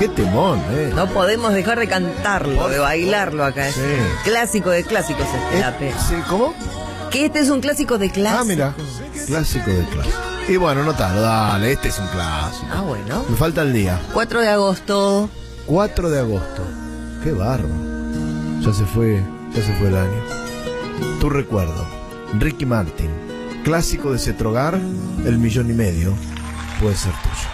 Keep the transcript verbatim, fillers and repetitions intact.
qué temón, ¿eh? No podemos dejar de cantarlo, Por de bailarlo acá. Sí. Clásico de clásicos este, Eh, Lape. sí, ¿cómo? Que este es un clásico de clásicos. Ah, mira, clásico de clásico. Y bueno, notalo, dale, este es un clásico. Ah, bueno. Me falta el día. cuatro de agosto. cuatro de agosto. Qué bárbaro. Ya se fue, ya se fue el año. Tu recuerdo. Ricky Martin. Clásico de Cetrogar, el millón y medio puede ser tuyo.